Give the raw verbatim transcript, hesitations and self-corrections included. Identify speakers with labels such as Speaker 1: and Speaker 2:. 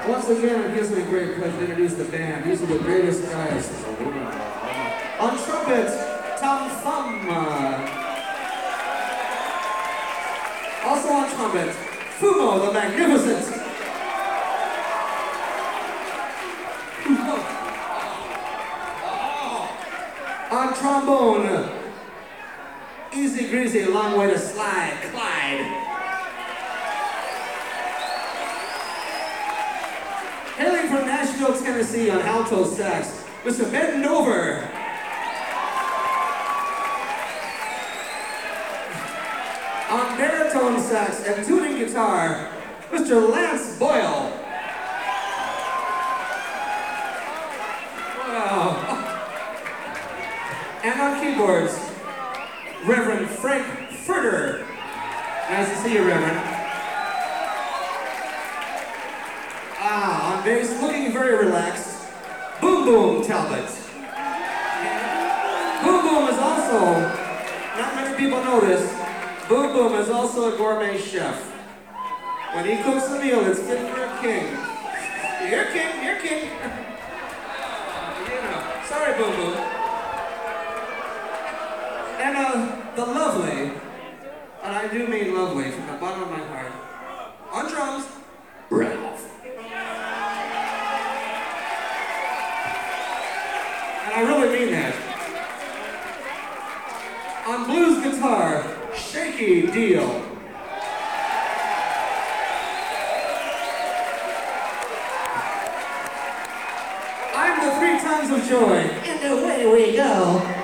Speaker 1: Once again, it gives me great pleasure to introduce the band. These are the greatest guys. On trumpet, Tom Thumb. Also on trumpet, Fumo the Magnificent. On trombone, Easy Greasy, a long way to slide, Clyde. Hailing from Nashville, Tennessee on alto sax, Mister Ben Dover. On baritone sax and tuning guitar, Mister Lance Boyle. Wow. And on keyboards, Reverend Frank Furter. Nice to see you, Reverend. Ah, on bass, looking very relaxed, Boom Boom Talbot. Boom Boom is also, not many people know this, Boom Boom is also a gourmet chef. When he cooks a meal, it's fit for a king. You're king, you're king. You know, sorry, Boom Boom. And uh, the lovely, and I do mean lovely from the bottom of my heart, on drums, Ralph. And I really mean that. On blues guitar, Shaky Deal. I'm the three tons of joy, and away we go.